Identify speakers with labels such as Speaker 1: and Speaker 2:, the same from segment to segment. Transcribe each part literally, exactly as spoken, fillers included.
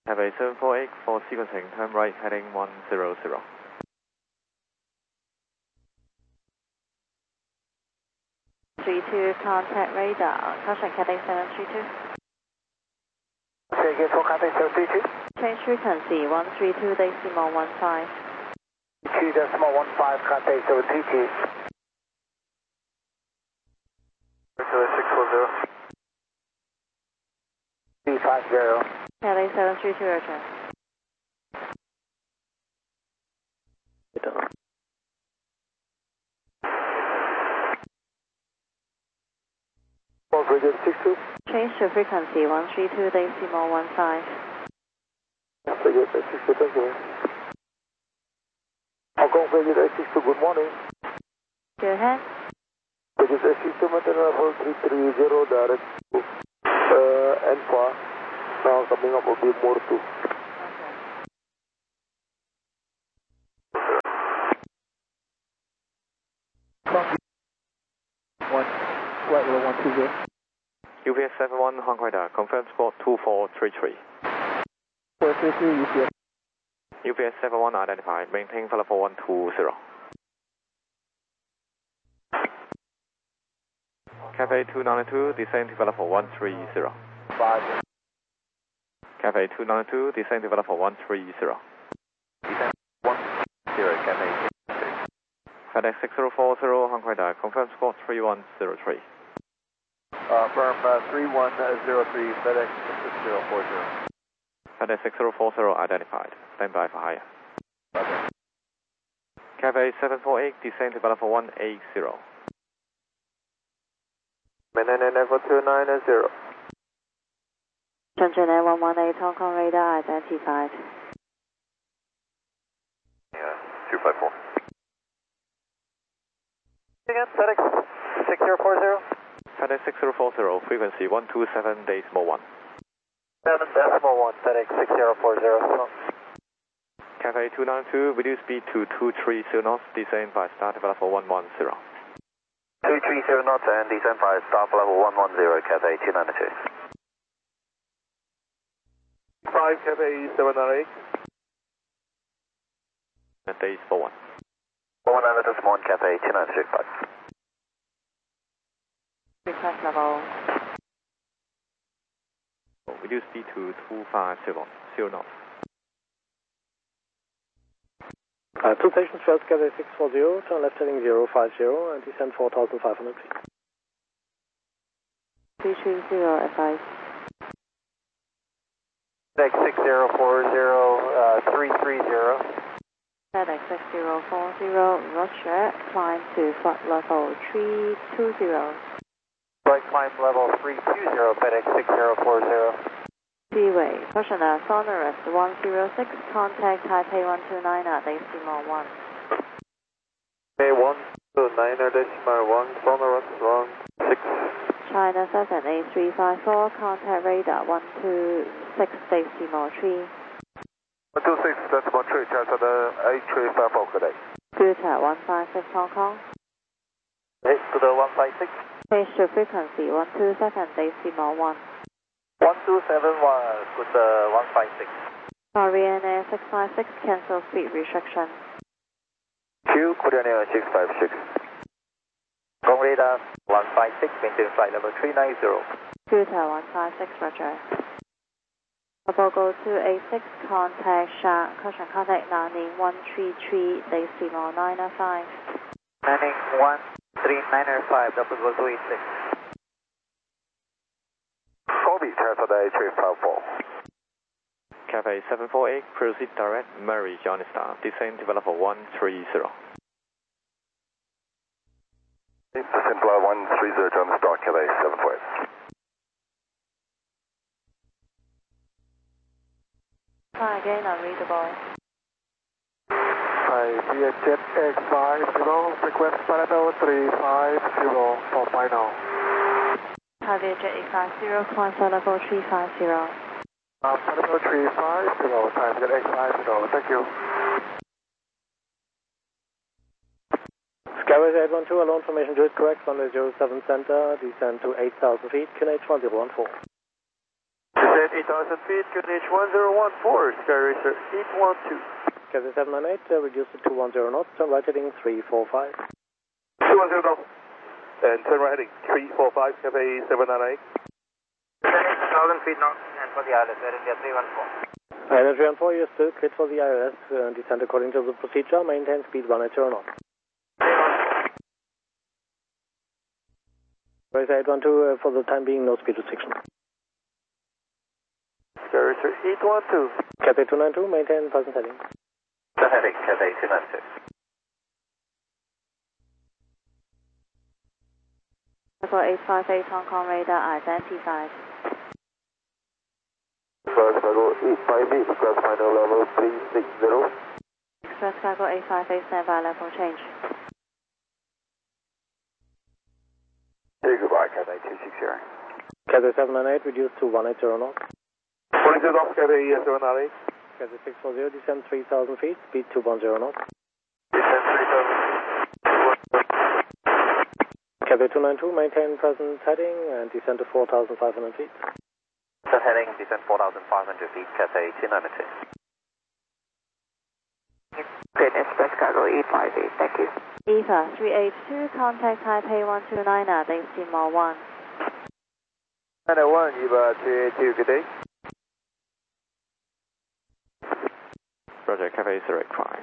Speaker 1: Cathay seven four eight for sequencing, turn right heading one zero zero.
Speaker 2: three two, contact radar, caution Cathay seven three two.
Speaker 3: Say again for Cathay seven three two.
Speaker 2: Change frequency one three two decimal one five.
Speaker 3: two decimal one five, Cathay seven three two. six four zero. three five zero.
Speaker 2: Cathay seven three two, return.
Speaker 3: Bridget six two.
Speaker 2: Change the frequency one three two decimal one five.
Speaker 3: Bridget six two, thank you. Hong Kong Bridget six two, good morning.
Speaker 2: Go ahead.
Speaker 3: Bridget six two, maintain level three three zero, direct to uh, Alpha. Now coming up will be more two.
Speaker 4: One, right level one two zero.
Speaker 1: U P S seven one, Hong Kong radar, confirm spot two four three three.
Speaker 4: four three three, U P S.
Speaker 1: U P S seven one identified, maintain flight level one two zero. Cathay two nine two, descend to flight level one three zero.
Speaker 3: Five.
Speaker 1: Cathay two nine two, descend to flight level one three zero.
Speaker 3: Descend one zero, Cathay.
Speaker 1: FedEx six zero four zero, Hong Kong radar, confirm spot three one zero three.
Speaker 3: Uh, firm uh, three one zero three, FedEx six zero four zero.
Speaker 1: FedEx six zero four zero identified, stand by for higher.
Speaker 3: Okay.
Speaker 1: Cathay seven four eight, descend to flight level one eight zero.
Speaker 3: Maintain level two nine zero.
Speaker 2: Shenzhen one one eight, Hong Kong radar identified.
Speaker 3: Yeah, two five four. Again, FedEx six zero four zero.
Speaker 1: FedEx six zero four zero, frequency one two seven decimal one.
Speaker 3: seven decimal one, FedEx six zero four zero.
Speaker 1: Cathay two nine two, reduce speed to two three zero knots, descend by start level one one zero.
Speaker 3: two three zero knots and descend by start level one one zero, Cathay two nine two. five, Cathay seven nine eight.
Speaker 1: Days for one.
Speaker 3: one nine two one, Cathay two nine three five.
Speaker 2: Request level.
Speaker 1: Reduce speed to two five zero knots.
Speaker 4: Uh, two stations, first Cathay six four zero, turn left heading zero five zero and descend four thousand five hundred feet.
Speaker 2: three three zero, advice.
Speaker 3: FedEx six zero four zero, uh, three three zero.
Speaker 2: FedEx six zero four zero, Roger, climb to flight level three two zero.
Speaker 3: Right climb level three two zero, FedEx six zero four zero.
Speaker 2: Seaway, caution uh, Sonorous one zero six, contact Taipei one two nine at decimal one.
Speaker 3: Okay, one two nine decimal one, Sonorous one six.
Speaker 2: China seven eight three five four, contact radar one two six decimal three.
Speaker 3: one two six decimal three, China eight three five four, good day.
Speaker 2: Good at one five six Hong Kong.
Speaker 3: Hey, to the one five six.
Speaker 2: Change the frequency one two seven decimal one.
Speaker 3: one two seven one, good uh, one five six.
Speaker 2: Korean Air six five six, cancel speed restriction.
Speaker 3: Q, Korean Air six five six. Gong radar one five six, maintain flight level three nine zero.
Speaker 2: Good at one five six, Roger. Go two eight six, contact Sha, caution contact Nanning one three three decimal nine five.
Speaker 3: Nanning one three nine five, double go two eight six. Kobe, China eight three five four.
Speaker 1: Cathay seven four eight, proceed direct, Mary Johnny Star, descend to level one three zero.
Speaker 3: Descend flight one three zero, Johnny Star, Cathay seven four eight.
Speaker 2: Try again, unreadable.
Speaker 3: Hi, Vietjet X five zero, request final three five zero for final.
Speaker 2: Hi, Vietjet eight five zero, climb flight level three five zero.
Speaker 3: Uh, final three five zero, time Vietjet X five zero, thank you.
Speaker 4: Skyway eight one two, alone formation grid correct, runway zero seven center, descend to eight thousand feet, Q N H one zero one four.
Speaker 3: Descend eight thousand feet, Q N H one zero one four, Sky Racer eight one two.
Speaker 4: Cathay seven nine eight, uh, reduce to two one zero knots, turn right heading three four five.
Speaker 3: two one zero knots. And turn right heading three four five, Cathay seven nine eight.
Speaker 5: Descend eight thousand feet now, and for the I L S, Air India three one four.
Speaker 4: Air India three one four, you're still cleared for the I L S, uh, descend according to the procedure, maintain speed one eight zero knots. Racer eight one two, uh, for the time being, no speed restriction.
Speaker 3: Sky Racer eight one two.
Speaker 4: Cathay two nine two, maintain present heading.
Speaker 5: Present heading, Cathay two nine two.
Speaker 2: For eight five eight Hong Kong radar identified.
Speaker 3: Express Cargo eight five eight, class final level three six zero.
Speaker 2: Express Cargo eight five eight, standby level change.
Speaker 3: Hey, goodbye, Cathay two six zero.
Speaker 4: Cathay seven nine eight, reduce to one eight zero knots.
Speaker 3: One zero knots, Cathay seven nine eight.
Speaker 4: Cathay six four zero, descend three thousand feet, speed two one zero knots.
Speaker 3: Descend three thousand feet.
Speaker 4: Cathay two nine two, maintain present heading and descend to four thousand five hundred feet.
Speaker 5: Present heading, descend four thousand five hundred feet, Cathay two nine two.
Speaker 6: Great, Express Cargo eight five eight, thank you.
Speaker 2: E V A three eight two, contact Taipei one two nine at Decimal one.
Speaker 3: nine one, E V A three eight two, good day.
Speaker 1: Roger, Cathay zero eight five.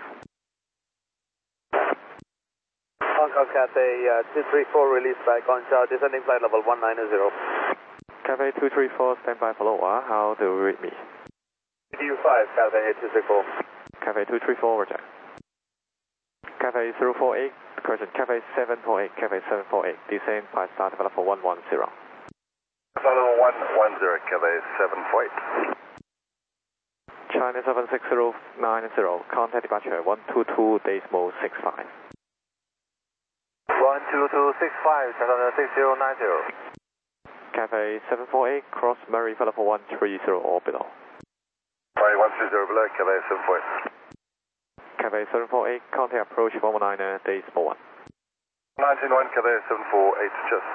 Speaker 3: Hong Kong Cathay uh, two three four, release back on chart, descending flight level one nine zero.
Speaker 1: Cathay two three four, standby follow. Uh, how do you read me?
Speaker 3: D U five, Cathay two three four.
Speaker 1: Cathay two three four, Roger. Cathay zero four eight, correction, Cathay seven four eight, Cathay seven four eight, descend by start developer one one zero.
Speaker 3: Follow one one zero, Cathay seven four eight.
Speaker 1: China seven six zero nine zero, contact departure one two two decimal six five.
Speaker 3: one two two six five, China six zero nine zero.
Speaker 1: Cathay seven four eight, cross Murray developer one three zero orbital.
Speaker 3: Murray one three zero below, Cathay seven four eight.
Speaker 1: Cathay seven four eight, contact approach one one nine decimal one.
Speaker 3: nineteen one, Cathay seven four eight, just.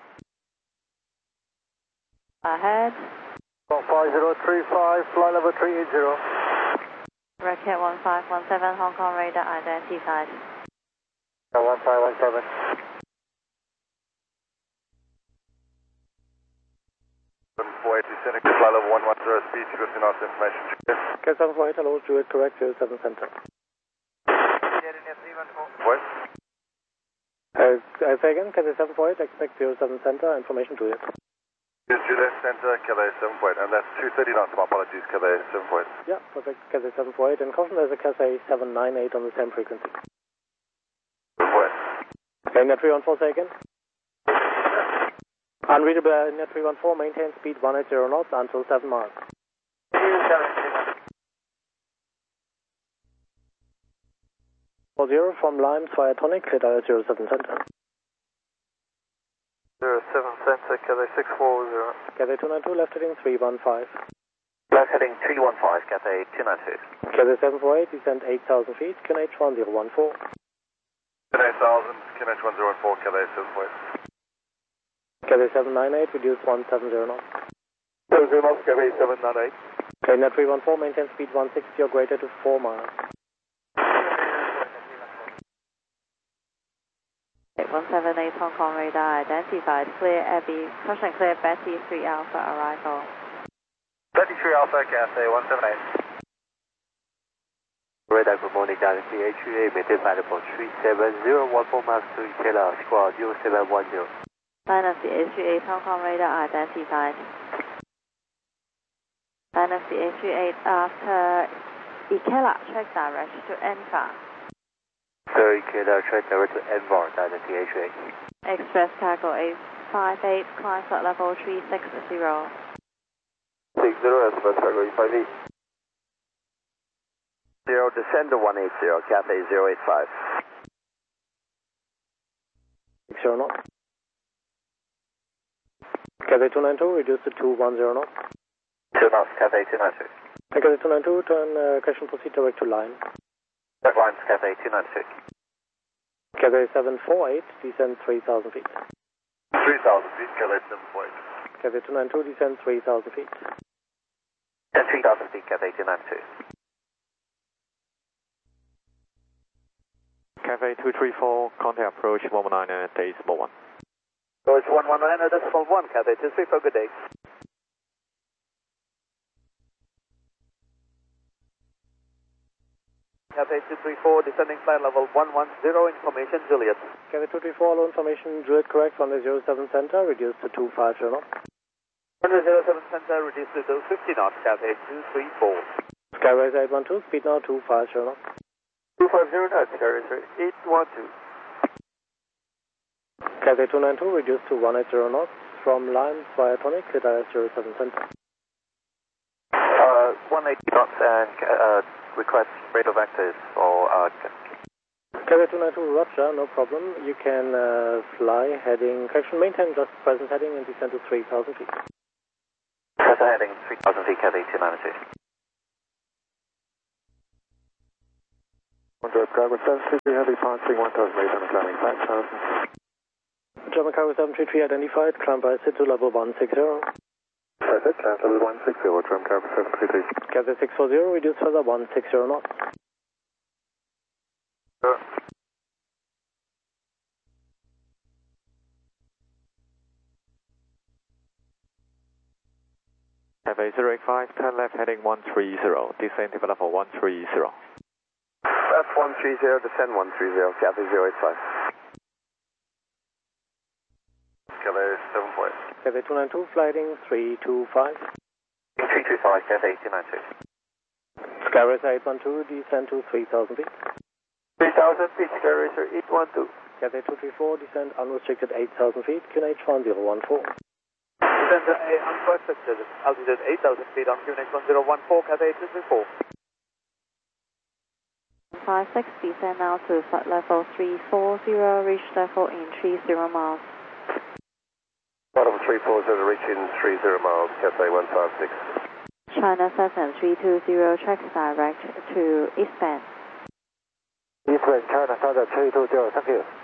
Speaker 2: Ahead.
Speaker 3: five zero three five, flight level three eight zero.
Speaker 2: Racket one five one seven, Hong Kong radar identified.
Speaker 3: one five one seven. seven four eight, descending to flight level one one zero, speed, good enough information.
Speaker 4: Cathay seven four eight, hello, Druid, correct, zero seven center.
Speaker 3: What?
Speaker 4: Uh, I say again, Cathay seven four eight, expect zero seven center, information to it.
Speaker 3: Is Juliet Center, Cathay seven four eight, and that's two thirty knots, my apologies, Cathay seven four eight.
Speaker 4: Yeah, perfect, Cathay seven four eight, and caution there's a Cathay seven nine eight on the same frequency.
Speaker 3: seven four eight.
Speaker 4: Okay, net three one four, say again. Unreadable uh, net three one four, maintain speed one eight zero knots until seven miles. four zero from Limes via Tonic, cleared I zero seven center.
Speaker 3: zero seven center, Cathay six four zero.
Speaker 4: Cathay two nine two, left heading three one five.
Speaker 5: Left heading three one five, Cathay two nine two.
Speaker 4: Cathay seven four eight, descend eight thousand feet, Q N H one zero one four.
Speaker 3: eight thousand, Q N H one zero one four, Cathay seven four eight.
Speaker 4: Cathay seven nine eight, reduce one seven zero knots.
Speaker 3: seven zero knots, Cathay seven nine eight.
Speaker 4: Okay, net three one four, maintain speed one sixty or greater to four miles.
Speaker 2: one seven eight Hong Kong radar identified. Clear Abbey, caution clear Betty three Alpha arrival.
Speaker 3: Betty three Alpha, Cathay one seven eight.
Speaker 5: Radar, good morning, Galaxy H U A, maintain flight level three seven zero one four miles to Ikela, squad zero seven one zero.
Speaker 2: Line of the H U eight Hong Kong radar identified. Line of the H U eight after Ikela, check direct to Enfa.
Speaker 5: So Ikela, check direct to Envar, Line of the H U eight.
Speaker 2: Express Cargo eight five eight, climb flight level three six zero.
Speaker 3: six zero, Express Cargo eight five eight. Zero, descend to one eight zero, Cathay zero eight five.
Speaker 4: six zero knots. Cathay two nine two, reduce to two one zero knots.
Speaker 5: two knots, Cathay two nine two.
Speaker 4: Cathay two nine two, turn uh, correction proceed direct to line.
Speaker 5: Back lines, Cathay two nine two.
Speaker 4: Cathay seven four eight, descend three thousand feet.
Speaker 3: three thousand feet, Cathay seven four eight.
Speaker 4: Cathay two nine two, descend three thousand feet.
Speaker 5: three thousand feet, Cathay two nine two.
Speaker 1: Cathay two three four, contact approach one one nine and decimal one.
Speaker 5: Approach one one nine and decimal one, Cathay two three four, good day. Cathay two three four, descending flight level one one zero, information Juliet.
Speaker 4: Cathay two three four, all information, Juliet correct, runway zero seven center, reduced to two five zero knots.
Speaker 5: Runway zero seven center, reduced to two fifty knots, Cathay two three four.
Speaker 4: Skyrise eight one two, speed now two five zero knots.
Speaker 5: two five zero knots, Skyrise eight one two.
Speaker 4: Cathay two nine two, reduced to one eight zero knots, from line via tonic, clear direct zero seven center.
Speaker 5: Uh, one eighty knots and uh, request radar vectors or uh,
Speaker 4: Cathay two nine two, Roger, no problem. You can uh, fly heading, correction, maintain just present heading and descend to three thousand feet.
Speaker 5: Present heading three thousand feet, Cathay two nine two.
Speaker 3: One Cargo seven three three, heavy passing one thousand eight hundred, landing five thousand.
Speaker 4: German Cargo seven three three identified, climb by sit to level one six zero.
Speaker 3: Perfect, climb level one six zero, German Cargo seven three three.
Speaker 4: Cathay six four zero, reduce further one six zero knots.
Speaker 3: Sure.
Speaker 1: Cathay zero eight five, turn left heading one three zero, descend to level one three zero.
Speaker 3: F one three zero, descend one three zero, Cathay zero eight five. Cathay seven four eight.
Speaker 4: Cathay two nine two, flighting three two five.
Speaker 5: three two five, Cathay two nine two.
Speaker 4: Skyrise eight one two, descend to three thousand feet.
Speaker 5: three thousand feet, Skyrise eight one two.
Speaker 4: Cathay two three four, descend unrestricted eight thousand feet, Q N H one zero one four.
Speaker 5: Descend to a unrestricted altitude eight thousand feet on Q N H one zero one four, Cathay two three four.
Speaker 2: five six, descend now to flight level three four zero, reach level in three zero miles.
Speaker 3: Bottom three four zero, reaching three zero miles, Cathay one five six.
Speaker 2: China seven three two zero, tracks direct to eastbound.
Speaker 3: Eastbound, China seven three two zero, thank you.